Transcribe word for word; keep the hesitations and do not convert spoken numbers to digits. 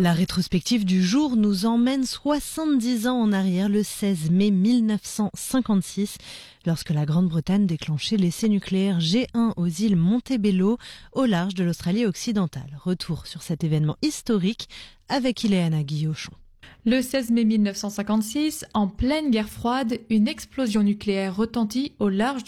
La rétrospective du jour nous emmène soixante-dix ans en arrière, le seize mai mille neuf cent cinquante-six, lorsque la Grande-Bretagne déclenchait l'essai nucléaire G un aux îles Montebello, au large de l'Australie occidentale. Retour sur cet événement historique avec Ileana Guillochon. Le seize mai mille neuf cent cinquante-six, en pleine guerre froide, une explosion nucléaire retentit au large